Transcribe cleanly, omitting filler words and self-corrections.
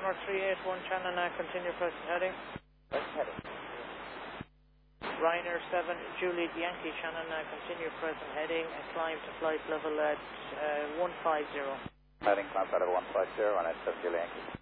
Hammer 381 Channel 9, continue present heading. Present heading. Ryanair 7 Juliet Yankee Channel 9, continue present heading and climb to flight level at 150. Heading climb flight level 150, Ryanair 7 Juliet Yankee.